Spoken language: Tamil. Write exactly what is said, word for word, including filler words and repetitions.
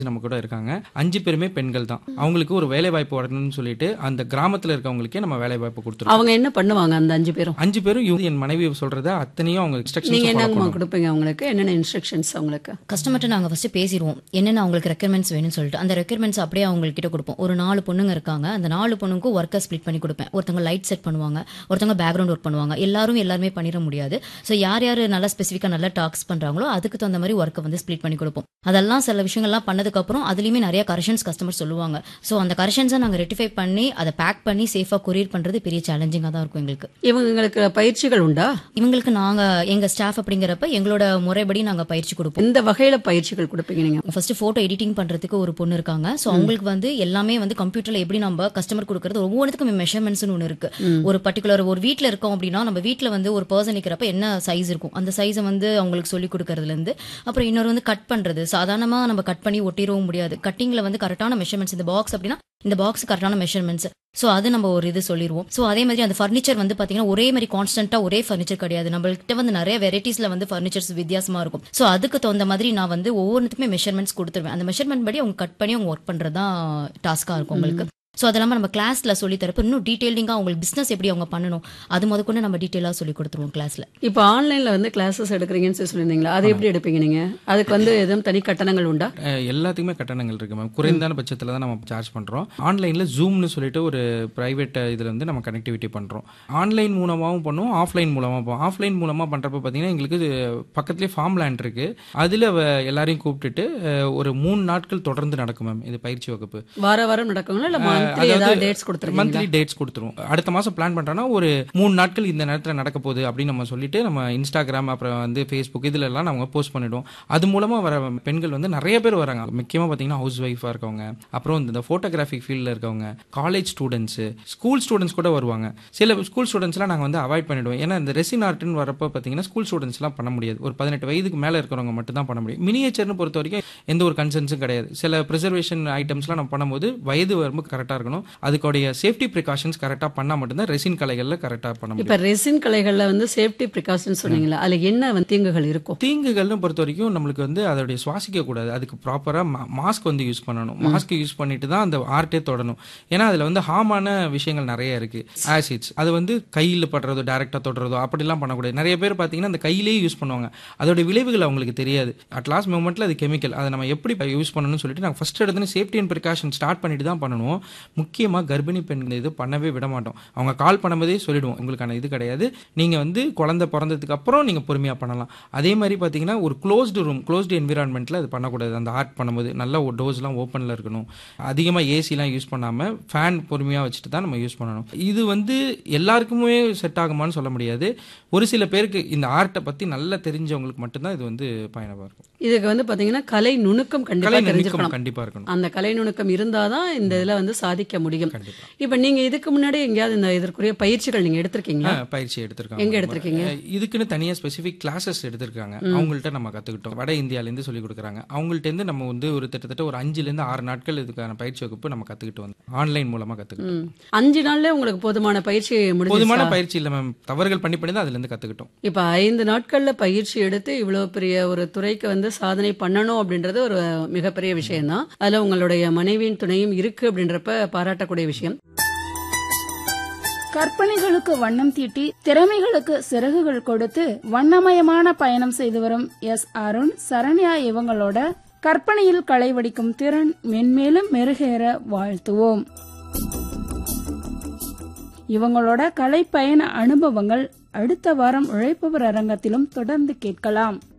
நம்ம கூட இருக்காங்க. அஞ்சு பேருமே பெண்கள் தான். அவங்களுக்கு ஒரு வேலை வாய்ப்பு வரணும்னு சொல்லிட்டு அந்த கிராமத்துல இருக்கவங்களுக்கே நம்ம வேலை வாய்ப்பு கொடுத்துருக்கோம். அவங்க என்ன பண்ணுவாங்க அந்த அஞ்சு பேரும்? அஞ்சு பேரும் இவங்க என் மனைவி சொல்றத அத்தனையும் அவங்க இன்ஸ்ட்ரக்ஷன்ஸ் நீங்க ஃபாலோ என்னங்கம்மா பண்ணுவாங்க. கொடுப்பீங்க அவங்களுக்கு? என்னென்ன இன்ஸ்ட்ரக்ஷன்ஸ் அவங்களுக்கு? கஸ்டமர்ட்ட நாங்க ஃபர்ஸ்ட் பேசிடுவோம் என்னென்ன அவங்களுக்கு ரெக்யர்மெண்ட்ஸ் வேணும்னு சொல்லிட்டு அந்த ரெக்யர்மெண்ட்ஸ் அப்படியே அவங்க கிட்ட கொடுப்போம். ஒரு நாலு பொண்ணுங்க இருக்காங்க, அந்த நாலு பொண்ணுக்கும் ஒர்க்கை ஸ்பிளிட் பண்ணி கொடுப்பேன். ஒருத்தவங்க லைட் செட் பண்ணுவாங்க, ஒருத்தவங்க பேக்ரவுண்ட் ஒர்க் பண்ணுவாங்க. எல்லாரும் எல்லாருமே பண்ணிட முடியாது. ஸோ யார் யார் நல்லா ஸ்பெசிஃபிக்காக நல்லா டாக்ஸ் பண்றாங்களோ அதுக்கு தகுந்த மாதிரி ஒர்க்கை வந்து ஸ்பிளிட் பண்ணி கொடுப்போம். அதெல்லாம் சில விஷயங்கள்லாம் பண்ணதுக்கு அப்புறம் அதுலயுமே நிறைய கரெக்ஷன்ஸ் கஸ்டமர் சொல்லுவாங்க. ஸோ அந்த கரெக்ஷன்ஸை நாங்க ரெட்டிஃபை பண்ணி அதை பேக் பண்ணி சேஃபா கொரியர் பண்றது பெரிய சேலஞ்சிங்காக தான் இருக்கும் எங்களுக்கு. இவங்களுக்கு பயிற்சிகள் உண்டா? இவங்களுக்கு நாங்க எங்க ஸ்டாஃப் அப்படிங்கிறப்ப எங்களோட முறைப்படி நாங்க பயிற்சி கொடுப்போம். இந்த வகையில பயிற்சிகள் கொடுப்பீங்க நீங்க? ஃபர்ஸ்ட் போட்டோ எடிட்டிங் பண்றதுக்கு ஒரு பொண்ணு இருக்காங்க. சோ அவங்களுக்கு வந்து எல்லாமே வந்து கம்ப்யூட்டர்ல எப்படி நம்ம கஸ்டமர் கொடுக்கறது ஒவ்வொன்றுக்கும் மெஷர்மெண்ட்ஸ் ஒன்று இருக்கு. ஒரு பர்டிகுலர் ஒரு வீட்ல இருக்கோம் அப்படின்னா நம்ம வீட்ல வந்து ஒரு பர்சன் இருக்கிறப்ப என்ன சைஸ் இருக்கும் அந்த சைஸை வந்து அவங்களுக்கு சொல்லி கொடுக்கறதுல இருந்து அப்புறம் இன்னொரு வந்து கட் பண்றது. சாதாரணமா நம்ம கட் பண்ணி ஒட்டிடவும் முடியாது. கட்டிங்ல வந்து கரெக்டான மெஷர்மெண்ட்ஸ் இந்த பாக்ஸ் அப்படின்னா இந்த பாக்ஸ் கரெக்டான மெஷர்மெண்ட்ஸ். சோ அது நம்ம ஒரு இது சொல்லிடுவோம். சோ அதே மாதிரி அந்த ஃபர்னிச்சர் வந்து பாத்தீங்கன்னா ஒரே மாதிரி கான்ஸ்டன்டா ஒரே ஃபர்னிச்சர் கிடையாது. நம்மள்கிட்ட வந்து நிறைய வெரைட்டிஸ்ல வந்து ஃபர்னிச்சர்ஸ் வித்தியாசமா இருக்கும். சோ அதுக்கு தகுந்த மாதிரி நான் வந்து ஒவ்வொன்றுக்குமே மெஷர்மெண்ட்ஸ் கொடுத்துருவேன். அந்த மெஷர்மெண்ட் படி அவங்க கட் பண்ணி அவங்க ஒர்க் பண்றதுதான் டாஸ்கா இருக்கும் உங்களுக்கு. ஸோ அதெல்லாம் நம்ம கிளாஸ்ல சொல்லி தரப்ப இன்னும் டீடைலிங்கா அவங்களுக்கு பிசினஸ் எப்படி அவங்க பண்ணணும் அது முத கொண்டு நம்ம டீடைலா சொல்லி கொடுத்துருவோம் கிளாஸ்ல. இப்போ ஆன்லைன்ல வந்து கிளாஸஸ் எடுக்கிறீங்கன்னு சொல்லி சொல்லியிருந்தீங்களா? அது எப்படி எடுப்பீங்க நீங்க? அதுக்கு வந்து எதுவும் தனி கட்டணங்கள் உண்டா? எல்லாத்துக்குமே கட்டணங்கள் இருக்கு மேம். குறைந்தான பட்சத்துல தான் நம்ம சார்ஜ் பண்றோம். ஆன்லைன்ல ஜூம்னு சொல்லிட்டு ஒரு பிரைவேட் இதுல வந்து நம்ம கனெக்டிவிட்டி பண்றோம். ஆன்லைன் மூலமாவும் பண்ணுவோம், ஆஃப்லைன் மூலமா பண்ணுவோம். ஆஃப்லைன் மூலமா பண்றப்ப பாத்தீங்கன்னா எங்களுக்கு பக்கத்துலேயே ஃபார்ம் லேண்ட் இருக்கு. அதுல எல்லாரையும் கூப்பிட்டுட்டு ஒரு மூணு நாட்கள் தொடர்ந்து நடக்கும் மேம் இது பயிற்சி வகுப்பு. வார வாரம் நடக்குங்களா இல்ல மந்த்லி டேட்ஸ் கொடுத்துருவோம். அடுத்த மாசம் பிளான் பண்றோம்னா ஒரு மூணு நாட்கள் இந்த நேரத்தில் நடக்க போகுது அப்படின்னு நம்ம சொல்லிட்டு நம்ம இன்ஸ்டாகிராம் அப்புறம் வந்து ஃபேஸ்புக் இதுல எல்லாம் நம்ம போஸ்ட் பண்ணிடுவோம். அது மூலமா வர பெண்கள் வந்து நிறைய பேர் வராங்க. முக்கியமா பாத்தீங்கன்னா ஹவுஸ் ஒய்ஃபா இருக்கவங்க, அப்புறம் இந்த போட்டோகிராஃபிக் ஃபீல்ட்ல இருக்கவங்க, காலேஜ் ஸ்டூடெண்ட்ஸ், ஸ்கூல் ஸ்டூடெண்ட்ஸ் கூட வருவாங்க. சில ஸ்கூல் ஸ்டூடெண்ட்ஸ் எல்லாம் நாங்க வந்து அவாய்ட் பண்ணிடுவோம். ஏன்னா இந்த ரெசின் ஆர்ட்னு வரப்போ பாத்தீங்கன்னா ஸ்கூல் ஸ்டூடெண்ட்ஸ் எல்லாம் பண்ண முடியாது. ஒரு பதினெட்டு வயதுக்கு மேல இருக்கிறவங்க மட்டும் தான் பண்ண முடியும். மினியேச்சர்னு பொறுத்த வரைக்கும் எந்த ஒரு கன்சர்ன்ஸும் கிடையாது. சில ப்ரிசர்வேஷன் ஐட்டம்ஸ்லாம் நம்ம பண்ணும்போது வயது வரம்பு கரெக்டா இருக்கணும். அதுக்குடைய சேஃப்டி பிரிகாஷன்ஸ் கரெக்டா பண்ணா மட்டும்தான் ரெசின் கலைகள்ல கரெக்டா பண்ண முடியும். இப்ப ரெசின் கலைகள்ல வந்து சேஃப்டி பிரிகாஷன் சொன்னீங்களா? அதுல என்ன வந்து தீங்குகள் இருக்கும்? தீங்குகள்னு பொறுத்த வரைக்கும் நம்மளுக்கு வந்து அதோடைய சுவாசிக்க கூடாது. அதுக்கு ப்ராப்பரா மாஸ்க் வந்து யூஸ் பண்ணணும். மாஸ்க் யூஸ் பண்ணிட்டு தான் அந்த ஆர்ட்டே தொடணும். ஏன்னா அதுல வந்து ஹார்மான விஷயங்கள் நிறைய இருக்கு. ஆசிட்ஸ் அது வந்து கையில் படுறதோ டைரக்டா தொடுறதோ அப்படிலாம் பண்ணக்கூடாது. நிறைய பேர் பாத்தீங்கன்னா அந்த கையிலேயே யூஸ் பண்ணுவாங்க. அதோட விளைவுகள் அவங்களுக்கு தெரியாது. அட் லாஸ்ட் மூமெண்ட்ல அது கெமிக்கல். அதை நம்ம எப்படி யூஸ் பண்ணணும்னு சொல்லிட்டு நாங்கள் ஃபர்ஸ்ட் எடுத்து சேஃப்டி அண்ட் பிரிகாஷன் ஸ்டார்ட் பண்ணிட்டு தான் பண்ணணும். முக்கியமாக கர்ப்பிணி பெண்கள் இது பண்ணவே விட மாட்டோம். அவங்க கால் பண்ணும்போதே சொல்லிடுவோம் உங்களுக்கான இது கிடையாது, நீங்க வந்து குழந்தை பிறந்ததுக்கு அப்புறம் நீங்க பொறுமையா பண்ணலாம். அதே மாதிரி பாத்தீங்கன்னா ஒரு க்ளோஸ்டு ரூம் க்ளோஸ்டு என்விரான்மெண்ட்ல அது பண்ணக்கூடாது. அந்த ஆர்ட் பண்ணும்போது நல்ல டோர்ஸ்லாம் ஓப்பன்ல இருக்கணும். அதிகமாக ஏசிலாம் யூஸ் பண்ணாம ஃபேன் பொறுமையா வச்சுட்டு தான் நம்ம யூஸ் பண்ணணும். இது வந்து எல்லாருக்குமே செட் ஆகுமான்னு சொல்ல முடியாது. ஒரு சில பேருக்கு இந்த ஆர்ட்டை பத்தி நல்லா தெரிஞ்சவங்களுக்கு மட்டும்தான் இது வந்து பயணமா இருக்கும். இதுக்கு வந்து பாத்தீங்கன்னா கலை நுணுக்கம் கண்டிப்பா தெரிஞ்சிருக்கணும். கண்டிப்பா இருக்கணும். அந்த கலை நுணுக்கம் இருந்தாதான் இந்த இதுல வந்து சாதிக்க முடியும். இப்ப நீங்க இதுக்கு முன்னாடி எங்கயாவது இந்த இதற்குரிய பயிற்சிகள் நீங்க எடுத்திருக்கீங்களா? பயிற்சி எடுத்திருக்காங்க. எங்க எடுத்திருக்கீங்க? இதுக்குன்னு தனியா ஸ்பெசிபிக் கிளாஸஸ் எடுத்திருக்காங்க. அவங்கள்ட்ட நம்ம கத்துக்கிட்டோம். வட இந்தியால இருந்து சொல்லி கொடுக்குறாங்க. அவங்கள்ட்ட இருந்து நம்ம வந்து ஒரு கிட்டத்தட்ட ஒரு அஞ்சுல இருந்து ஆறு நாட்கள் இதுக்கான பயிற்சி வகுப்பு நம்ம கத்துக்கிட்டு வந்தோம். ஆன்லைன் மூலமா கத்துக்கிட்டோம். அஞ்சு நாள்ல உங்களுக்கு போதுமான பயிற்சி முடிஞ்சு? போதுமான பயிற்சி இல்ல மேம், தவறுகள் பண்ணி பண்ணி தான் அதுல இருந்து கத்துக்கிட்டோம். இப்ப ஐந்து நாட்கள்ல பயிற்சி எடுத்து இவ்வளவு பெரிய ஒரு துறைக்கு வந்து சாதனை பண்ணணும் அப்படின்றது ஒரு மிகப்பெரிய விஷயம் தான். அதுல உங்களுடைய மனைவியின் துணையும் இருக்கு அப்படின்றப்ப பாராட்டக்கூடிய விஷயம். கற்பனைகளுக்கு வண்ணம் தீட்டி திறமைகளுக்கு சிறகுகள் கொடுத்து வண்ணமயமான பயணம் செய்து வரும் எஸ் அருண் சரண்யா இவங்களோட கற்பனையில் களை வடிக்கும் திறன் மென்மேலும் மெருகேற வாழ்த்துவோம். இவங்களோட கலை பயண அனுபவங்கள் அடுத்த வாரம் உழைப்பவர் அரங்கத்திலும் தொடர்ந்து கேட்கலாம்.